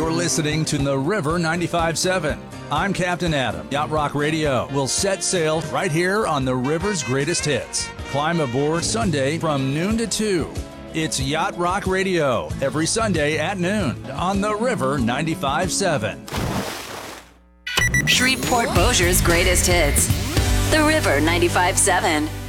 You're listening to The River 95.7. I'm Captain Adam. Yacht Rock Radio will set sail right here on the river's greatest hits. Climb aboard Sunday from noon to 2. It's Yacht Rock Radio every Sunday at noon on The River 95.7. Shreveport Bossier's greatest hits. The River 95.7.